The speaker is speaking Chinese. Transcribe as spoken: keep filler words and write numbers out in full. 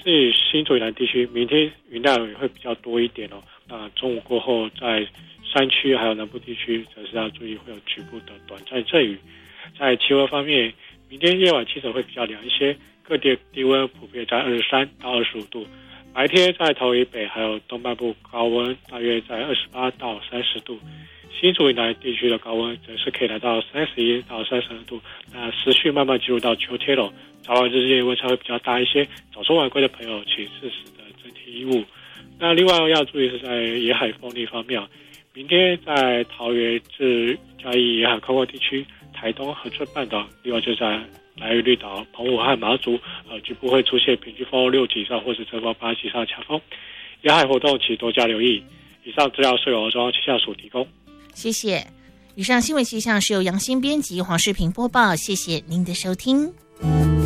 至于新竹以南地区，明天云量也会比较多一点哦。那中午过后，在山区还有南部地区，则是要注意会有局部的短暂阵雨。在气温方面，明天夜晚气温会比较凉一些，各地低温普遍在二十三到二十五度。白天在桃园以北还有东半部高温大约在二十八到三十度。新竹以南地区的高温则是可以来到三十一到三十二度，那持续慢慢进入到秋天了。早晚日间温差会比较大一些，早出晚归的朋友请适时的增添衣物。那另外要注意是在沿海风力方面，明天在桃园至嘉义沿海空旷地区、台东恒春半岛，另外就在兰屿绿岛、澎湖和马祖，呃，局部会出现平均风六级以上或是阵风八级以上的强风。沿海活动请多加留意。以上资料是由中央气象署提供。 谢谢。以上新闻气象是由杨新编辑、黄世平播报，谢谢您的收听。